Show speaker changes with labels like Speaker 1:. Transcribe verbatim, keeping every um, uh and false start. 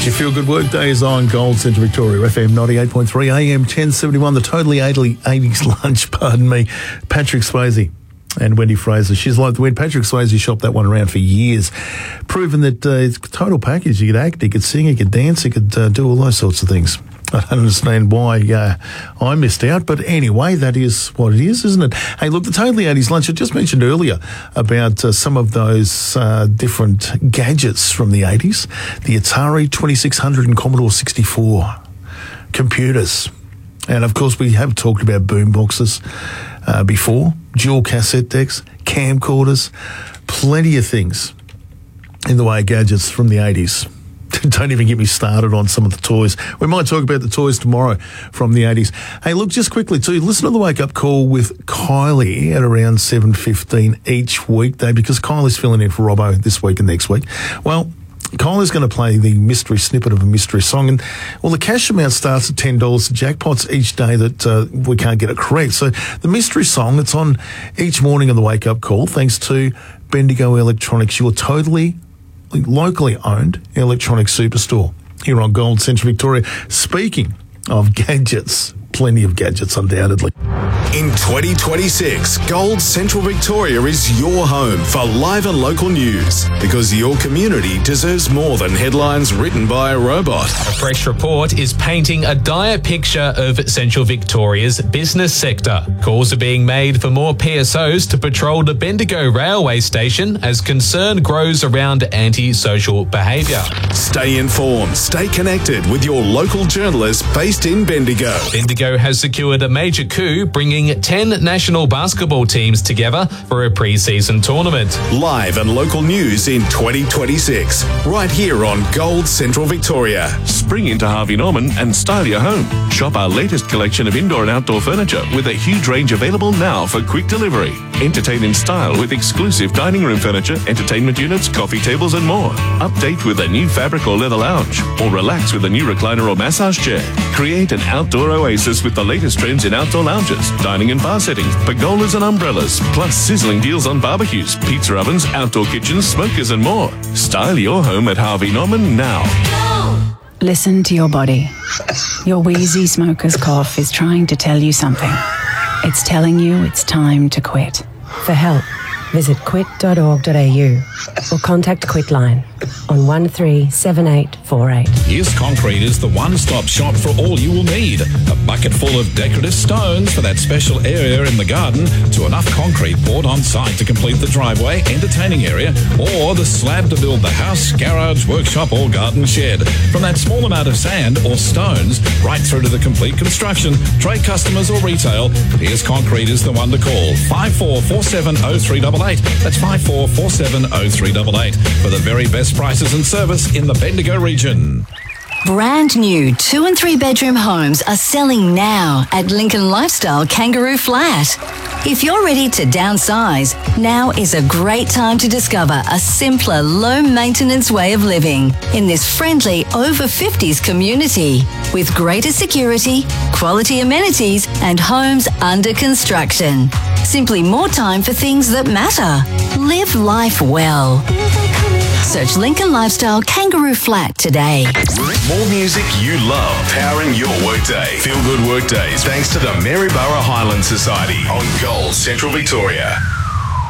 Speaker 1: Your Feel Good Work Days on Gold Central Victoria, F M ninety-eight point three, A M ten seventy-one, the totally eighties lunch, pardon me, Patrick Swayze and Wendy Fraser. She's like the wind. Patrick Swayze shopped that one around for years, proving that uh, it's a total package. You could act, you could sing, you could dance, you could uh, do all those sorts of things. I don't understand why uh, I missed out, but anyway, that is what it is, isn't it? Hey, look, the Totally eighties Lunch, I just mentioned earlier about uh, some of those uh, different gadgets from the eighties, the Atari twenty-six hundred and Commodore sixty-four computers. And, of course, we have talked about boomboxes uh, before, dual cassette decks, camcorders, plenty of things in the way of gadgets from the eighties. Don't even get me started on some of the toys. We might talk about the toys tomorrow from the eighties. Hey, look, just quickly too, listen to the Wake Up Call with Kylie at around seven fifteen each weekday, because Kylie's filling in for Robbo this week and next week. Well, Kylie's going to play the mystery snippet of a mystery song, and well, the cash amount starts at ten dollars. The jackpots each day that uh, we can't get it correct. So the mystery song, it's on each morning of the Wake Up Call, thanks to Bendigo Electronics, your totally locally owned electronic superstore here on Gold Central Victoria. Speaking of gadgets, plenty of gadgets undoubtedly.
Speaker 2: In twenty twenty-six, Gold Central Victoria is your home for live and local news, because your community deserves more than headlines written by a robot.
Speaker 3: A fresh report is painting a dire picture of Central Victoria's business sector. Calls are being made for more P S Os to patrol the Bendigo railway station as concern grows around anti-social behaviour.
Speaker 2: Stay informed, stay connected with your local journalists based in Bendigo.
Speaker 3: Bendigo has secured a major coup, bringing ten national basketball teams together for a pre-season tournament.
Speaker 2: Live and local news in twenty twenty-six, right here on Gold Central Victoria.
Speaker 4: Spring into Harvey Norman and style your home. Shop our latest collection of indoor and outdoor furniture with a huge range available now for quick delivery. Entertain in style with exclusive dining room furniture, entertainment units, coffee tables and more. Update with a new fabric or leather lounge, or relax with a new recliner or massage chair. Create an outdoor oasis with the latest trends in outdoor lounges, dining and bar settings, pergolas and umbrellas, plus sizzling deals on barbecues, pizza ovens, outdoor kitchens, smokers and more. Style your home at Harvey Norman now.
Speaker 5: Listen to your body. Your wheezy smoker's cough is trying to tell you something. It's telling you it's time to quit.
Speaker 6: For help, visit quit dot org dot a u or contact Quitline on one three seven eight four eight.
Speaker 7: Yes Concrete is the one-stop shop for all you will need. A bucket full of decorative stones for that special area in the garden, to enough concrete poured on site to complete the driveway, entertaining area, or the slab to build the house, garage, workshop or garden shed. From that small amount of sand or stones right through to the complete construction, trade customers or retail, Yes Concrete is the one to call. five four four seven oh three eight eight. That's five four four seven oh three eight eight for the very best prices and service in the Bendigo region.
Speaker 8: Brand new two and three bedroom homes are selling now at Lincoln Lifestyle Kangaroo Flat. If you're ready to downsize, now is a great time to discover a simpler, low-maintenance way of living in this friendly over fifties community with greater security, quality amenities and homes under construction. Simply more time for things that matter. Live life well. Search Lincoln Lifestyle Kangaroo Flat today.
Speaker 2: More music you love, powering your workday. Feel Good Workdays, thanks to the Maryborough Highland Society on Gold Central Victoria.